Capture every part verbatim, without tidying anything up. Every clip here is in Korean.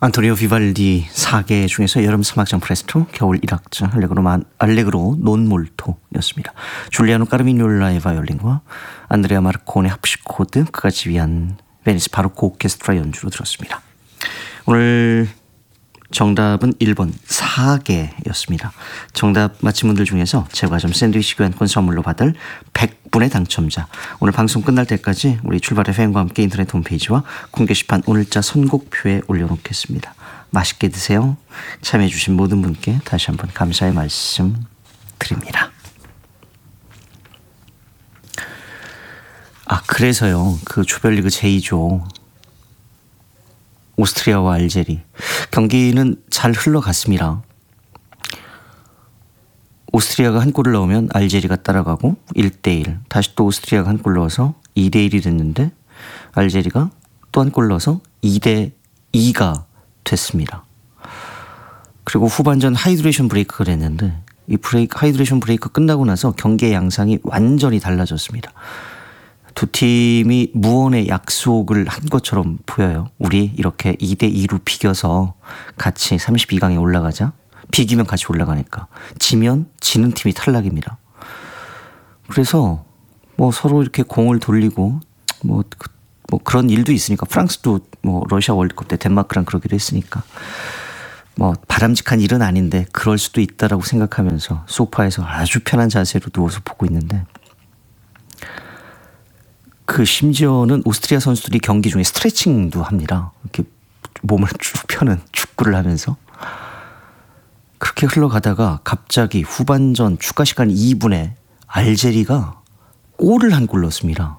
안토니오 비발디 사 개 중에서 여름 삼 악장 프레스토, 겨울 일 악장 알레그로, 알레그로 논 몰토였습니다. 줄리아노 까르미뇰라의 바이올린과 안드레아 마르코네 합시코드, 그가 지휘한 베니스 바로크 오케스트라 연주로 들었습니다. 오늘 정답은 일 번 사 개였습니다. 정답 맞힌 분들 중에서 제과점 샌드위치 교환권 선물로 받을 백 분의 당첨자, 오늘 방송 끝날 때까지 우리 출발 에프엠과 함께 인터넷 홈페이지와 콩 게시판 오늘자 선곡표에 올려놓겠습니다. 맛있게 드세요. 참여해 주신 모든 분께 다시 한번 감사의 말씀 드립니다. 아, 그래서요, 그 조별리그 제이조 오스트리아와 알제리 경기는 잘 흘러갔습니다. 오스트리아가 한 골을 넣으면 알제리가 따라가고 일 대 일, 다시 또 오스트리아가 한 골 넣어서 이 대 일이 됐는데 알제리가 또 한 골 넣어서 이 대 이가 됐습니다. 그리고 후반전 하이드레이션 브레이크가 됐는데 이 브레이크, 하이드레이션 브레이크 끝나고 나서 경기의 양상이 완전히 달라졌습니다. 두 팀이 무언의 약속을 한 것처럼 보여요. 우리 이렇게 이 대 이로 비겨서 같이 삼십이 강에 올라가자. 비기면 같이 올라가니까. 지면 지는 팀이 탈락입니다. 그래서 뭐 서로 이렇게 공을 돌리고 뭐, 그, 뭐 그런 일도 있으니까, 프랑스도 뭐 러시아 월드컵 때 덴마크랑 그러기도 했으니까 뭐 바람직한 일은 아닌데 그럴 수도 있다라고 생각하면서 소파에서 아주 편한 자세로 누워서 보고 있는데, 그 심지어는 오스트리아 선수들이 경기 중에 스트레칭도 합니다. 이렇게 몸을 쭉 펴는 축구를 하면서. 그렇게 흘러가다가 갑자기 후반전 추가 시간 이 분에 알제리가 골을 한 골 넣었습니다.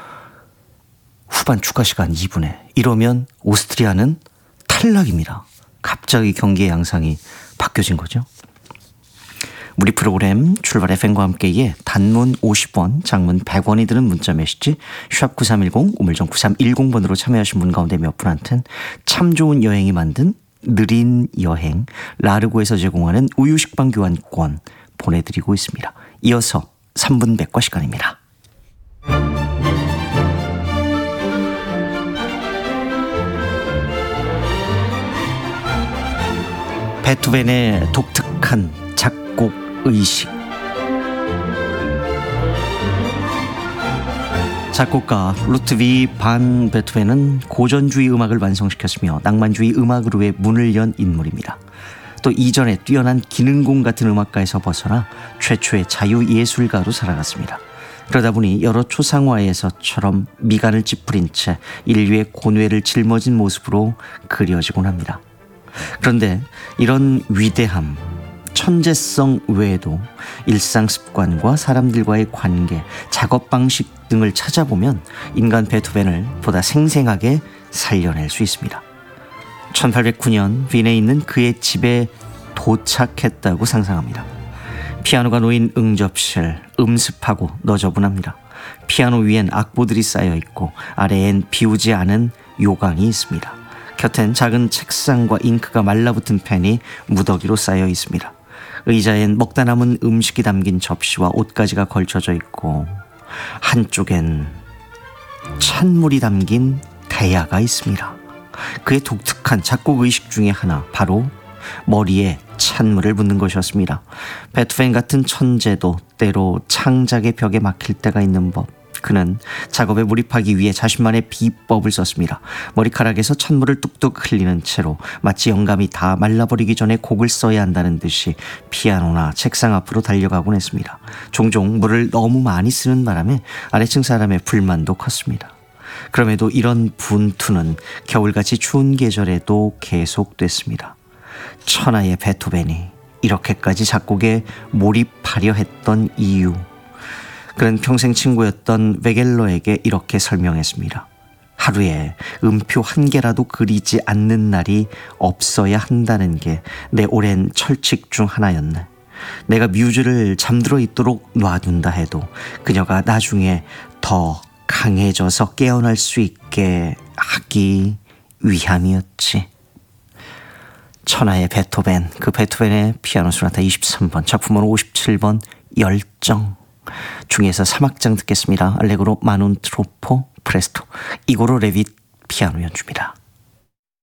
후반 추가 시간 이 분에. 이러면 오스트리아는 탈락입니다. 갑자기 경기의 양상이 바뀌어진 거죠. 우리 프로그램 출발 에프엠과 함께에 단문 오십 원, 장문 백 원이 드는 문자 메시지 샵 구삼일공, 우물정 구삼일공 번으로 참여하신 분 가운데 몇 분한테는 참 좋은 여행이 만든 느린 여행 라르고에서 제공하는 우유 식빵 교환권 보내드리고 있습니다. 이어서 삼 분 백과 시간입니다. 베토벤의 독특한 작곡 의식. 작곡가 루트비 반 베토벤은 고전주의 음악을 완성시켰으며 낭만주의 음악으로의 문을 연 인물입니다. 또 이전에 뛰어난 기능공 같은 음악가에서 벗어나 최초의 자유예술가로 살아갔습니다. 그러다 보니 여러 초상화에서처럼 미간을 찌푸린 채 인류의 고뇌를 짊어진 모습으로 그려지곤 합니다. 그런데 이런 위대함, 천재성 외에도 일상 습관과 사람들과의 관계, 작업 방식 등을 찾아보면 인간 베토벤을 보다 생생하게 살려낼 수 있습니다. 천팔백구 년 윈에 있는 그의 집에 도착했다고 상상합니다. 피아노가 놓인 응접실, 음습하고 너저분합니다. 피아노 위엔 악보들이 쌓여있고 아래엔 비우지 않은 요강이 있습니다. 곁엔 작은 책상과 잉크가 말라붙은 펜이 무더기로 쌓여 있습니다. 의자엔 먹다 남은 음식이 담긴 접시와 옷가지가 걸쳐져 있고 한쪽엔 찬물이 담긴 대야가 있습니다. 그의 독특한 작곡 의식 중에 하나, 바로 머리에 찬물을 붓는 것이었습니다. 베토벤 같은 천재도 때로 창작의 벽에 막힐 때가 있는 법. 그는 작업에 몰입하기 위해 자신만의 비법을 썼습니다. 머리카락에서 찬물을 뚝뚝 흘리는 채로 마치 영감이 다 말라버리기 전에 곡을 써야 한다는 듯이 피아노나 책상 앞으로 달려가곤 했습니다. 종종 물을 너무 많이 쓰는 바람에 아래층 사람의 불만도 컸습니다. 그럼에도 이런 분투는 겨울같이 추운 계절에도 계속됐습니다. 천하의 베토벤이 이렇게까지 작곡에 몰입하려 했던 이유, 그는 평생 친구였던 웨겔러에게 이렇게 설명했습니다. 하루에 음표 한 개라도 그리지 않는 날이 없어야 한다는 게 내 오랜 철칙 중 하나였네. 내가 뮤즈를 잠들어 있도록 놔둔다 해도 그녀가 나중에 더 강해져서 깨어날 수 있게 하기 위함이었지. 천하의 베토벤, 그 베토벤의 피아노 소나타 이십삼 번, 작품번호 오십칠 번, 열정 중에서 삼 악장 듣겠습니다. 알레그로 마논 트로포 프레스토, 이고로 레빗 피아노 연주입니다.